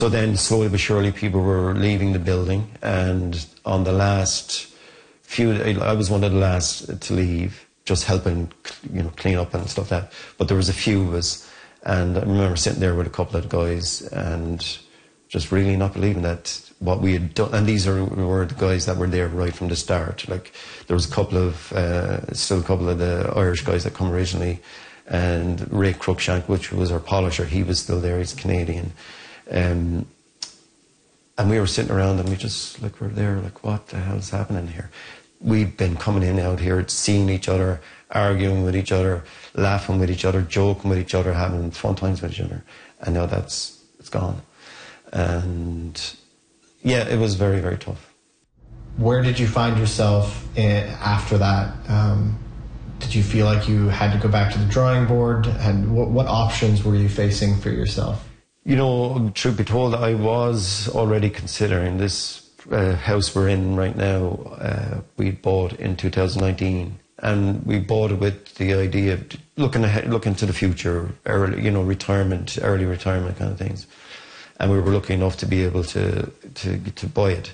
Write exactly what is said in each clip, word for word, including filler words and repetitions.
So then, slowly but surely, people were leaving the building, and on the last few, I was one of the last to leave, just helping, you know, clean up and stuff like that. But there was a few of us, and I remember sitting there with a couple of guys and just really not believing that what we had done. And these are, were the guys that were there right from the start. Like, there was a couple of, uh, still a couple of the Irish guys that come originally, and Ray Cruikshank, which was our polisher, he was still there, he's Canadian. Um, and we were sitting around and we just, like, we're there, like, what the hell's happening here? We've been coming in out here, seeing each other, arguing with each other, laughing with each other, joking with each other, having fun times with each other. And now that's, it's gone. And yeah, it was very, very tough. Where did you find yourself in, after that? Um, did you feel like you had to go back to the drawing board? And what, what options were you facing for yourself? You know, truth be told, I was already considering this uh, house we're in right now. Uh, we bought in two thousand nineteen, and we bought it with the idea of looking ahead, looking to the future, early, you know, retirement, early retirement kind of things. And we were lucky enough to be able to to to buy it.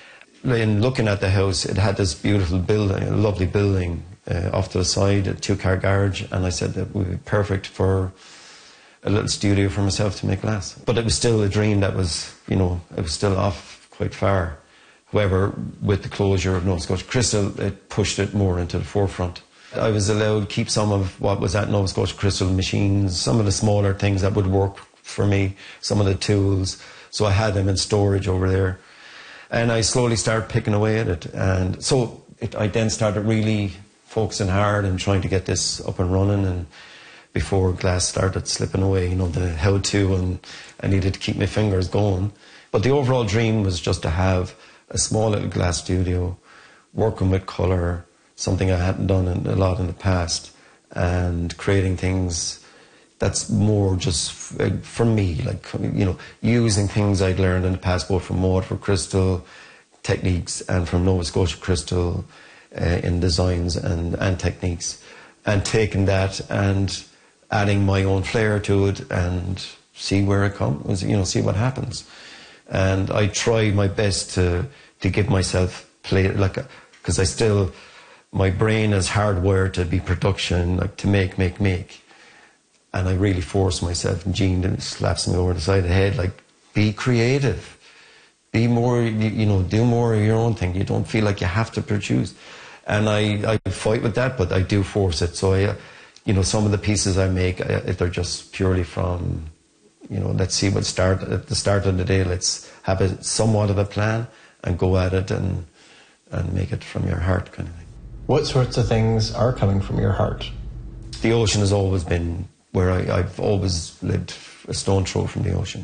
In looking at the house, it had this beautiful building, a lovely building uh, off to the side, a two-car garage, and I said that would be perfect for a little studio for myself to make glass. But it was still a dream that was, you know, it was still off quite far. However, with the closure of Nova Scotia Crystal, it pushed it more into the forefront. I was allowed to keep some of what was at Nova Scotia Crystal machines, some of the smaller things that would work for me, some of the tools. So I had them in storage over there. And I slowly started picking away at it. And so it, I then started really focusing hard and trying to get this up and running. And before glass started slipping away, you know, the how-to, and I needed to keep my fingers going. But the overall dream was just to have a small little glass studio, working with colour, something I hadn't done in, a lot in the past, and creating things that's more just for me, like, you know, using things I'd learned in the past, both from Waterford Crystal techniques and from Nova Scotia Crystal uh, in designs and, and techniques, and taking that and adding my own flair to it and see where it comes, you know, see what happens. And I try my best to to give myself play, like, because I still, my brain is hardwired to be production, like to make, make, make. And I really force myself, and Jean slaps me over the side of the head, like, be creative. Be more, you, you know, do more of your own thing. You don't feel like you have to produce. And I, I fight with that, but I do force it. So I, you know, some of the pieces I make, if they're just purely from, you know, let's see what start at the start of the day, let's have a somewhat of a plan and go at it and and make it from your heart, kind of thing. What sorts of things are coming from your heart? The ocean has always been where I, I've always lived a stone throw from the ocean.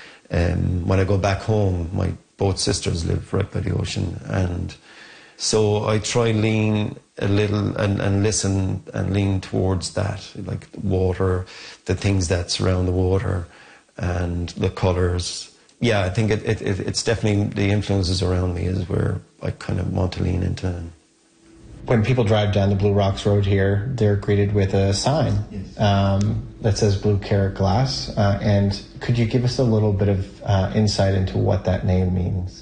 Um, when I go back home, my both sisters live right by the ocean, and so I try lean a little and, and listen and lean towards that, like the water, the things that surround the water, and the colours. Yeah, I think it, it, it, it's definitely the influences around me is where I kind of want to lean into. When people drive down the Blue Rocks Road here, they're greeted with a sign yes. um, that says Blue Carat Glass. Uh, and could you give us a little bit of uh, insight into what that name means?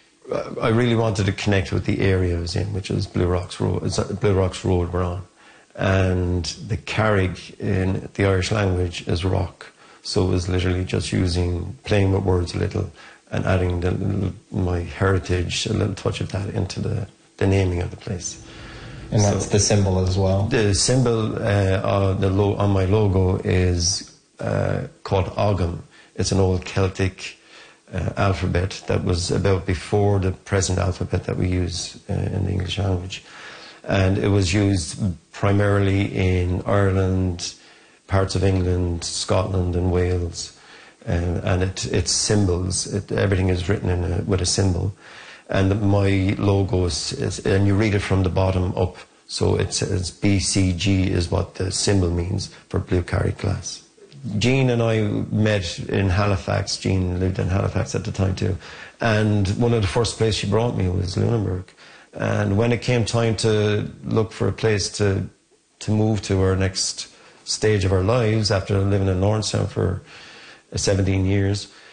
I really wanted to connect with the area I was in, which is Blue Rocks Road. It's Blue Rocks Road we're on. And the carrig in the Irish language is rock. So it was literally just using, playing with words a little and adding the little, my heritage, a little touch of that into the, the naming of the place. And that's so, the symbol as well? The symbol uh, on, the lo on my logo is uh, called Ogham. It's an old Celtic uh, alphabet that was about before the present alphabet that we use uh, in the English language. And it was used primarily in Ireland, parts of England, Scotland and Wales. Um, and it, it's symbols. It, everything is written in a, with a symbol. And my logo is, is, and you read it from the bottom up, so it says B C G is what the symbol means for Blue Carat Glass. Jean and I met in Halifax. Jean lived in Halifax at the time too. And one of the first places she brought me was Lunenburg. And when it came time to look for a place to, to move to our next stage of our lives, after living in Lawrencetown for seventeen years,